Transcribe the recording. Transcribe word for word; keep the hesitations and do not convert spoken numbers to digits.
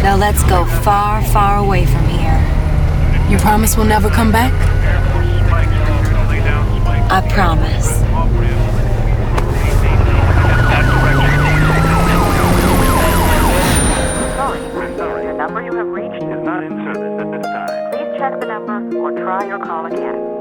Now let's go far, far away from here. You promise we'll never come back? I promise. Sorry, the number you have reached is not in service at this time. Please check the number or try your call again.